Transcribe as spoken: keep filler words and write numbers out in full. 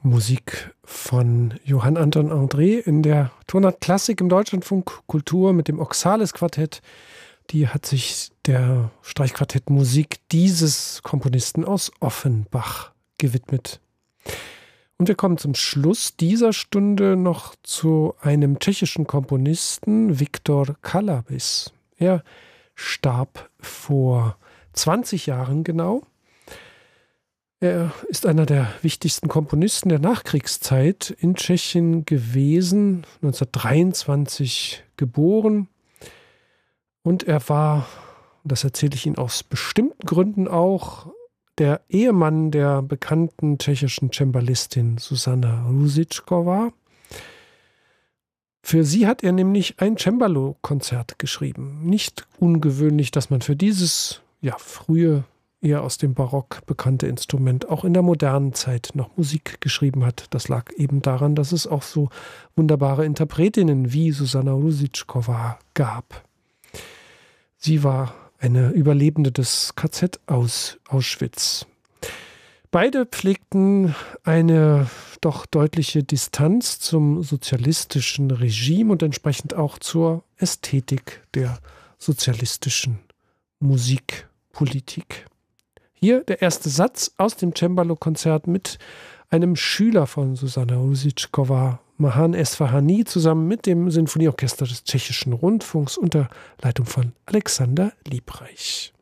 Musik von Johann Anton André in der Tonart Klassik im Deutschlandfunk Kultur mit dem Oxalis Quartett. Die hat sich der Streichquartettmusik dieses Komponisten aus Offenbach gewidmet. Und wir kommen zum Schluss dieser Stunde noch zu einem tschechischen Komponisten, Viktor Kalabis. Er starb vor zwanzig Jahren genau. Er ist einer der wichtigsten Komponisten der Nachkriegszeit in Tschechien gewesen, neunzehnhundertdreiundzwanzig geboren. Und er war, das erzähle ich Ihnen aus bestimmten Gründen auch, der Ehemann der bekannten tschechischen Cembalistin Zuzana Růžičková. Für sie hat er nämlich ein Cembalo-Konzert geschrieben. Nicht ungewöhnlich, dass man für dieses ja, frühe, eher aus dem Barock bekannte Instrument auch in der modernen Zeit noch Musik geschrieben hat. Das lag eben daran, dass es auch so wunderbare Interpretinnen wie Zuzana Růžičková gab. Sie war eine Überlebende des K Z aus Auschwitz. Beide pflegten eine doch deutliche Distanz zum sozialistischen Regime und entsprechend auch zur Ästhetik der sozialistischen Musikpolitik. Hier der erste Satz aus dem Cembalo-Konzert mit einem Schüler von Zuzana Růžičková, Mahan Esfahani, zusammen mit dem Sinfonieorchester des Tschechischen Rundfunks unter Leitung von Alexander Liebreich.